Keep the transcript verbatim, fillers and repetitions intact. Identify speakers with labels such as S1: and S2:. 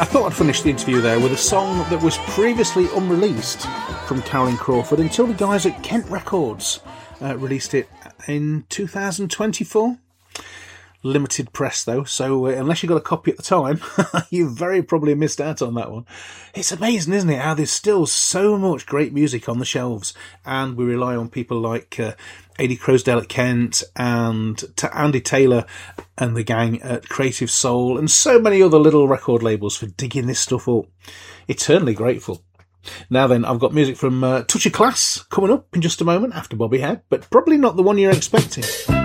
S1: I thought I'd finish the interview there with a song that was previously unreleased from Carolyn Crawford until the guys at Kent Records uh, released it in two thousand twenty-four. Limited press though, so uh, unless you got a copy at the time, you very probably missed out on that one. It's amazing, isn't it, how there's still so much great music on the shelves, and we rely on people like uh, Adi Crosdale at Kent and to Andy Taylor and the gang at Creative Soul and so many other little record labels for digging this stuff up. Eternally grateful. Now then, I've got music from uh, Touch of Class coming up in just a moment after Bobby Head, but probably not the one you're expecting.